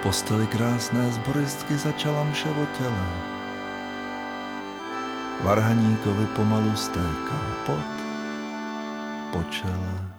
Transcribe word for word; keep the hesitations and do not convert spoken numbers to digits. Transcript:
posteli krásné zboristky začala mše o těle. Varhaníkovi pomalu stékal pot po čele.